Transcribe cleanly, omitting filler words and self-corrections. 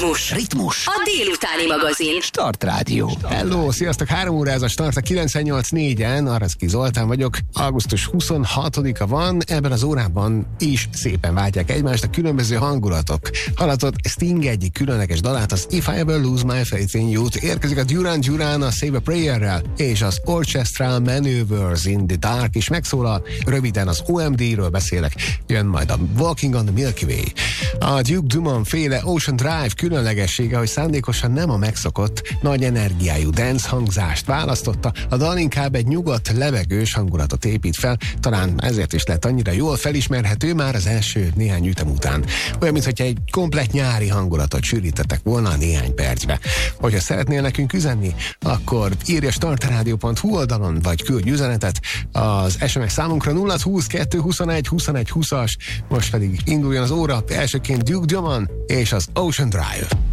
Ritmus. A délutáni magazin. Start Rádió. Hello, sziasztok, 3 óra ez a Start a 98.4-en, Araszki Zoltán vagyok. Augusztus 26-a van, ebben az órában is szépen váltják egymást a különböző hangulatok. Hallatott Sting egyik különleges dalát, az If I Ever Lose My Faith in You-t, érkezik a Duran Duran a Save a Prayer-rel, és az Orchestral Maneuvers in the Dark is megszólal, röviden az OMD-ről beszélek, jön majd a Walking on the Milky Way. A Duke Dumont féle Ocean Drive különlegessége, hogy szándékosan nem a megszokott, nagy energiájú dance hangzást választotta, a dal inkább egy nyugodt, levegős hangulatot épít fel, talán ezért is lett annyira jól felismerhető már az első néhány ütem után. Olyan, mintha egy komplett nyári hangulatot sűrítettek volna néhány percbe. Hogyha szeretnél nekünk üzenni, akkor írj a startradio.hu oldalon, vagy küldj üzenetet. Az SMS számunkra 020 221 21 20-as, most pedig induljon az óra, elsőként Duke Dumont és az Ocean Drive.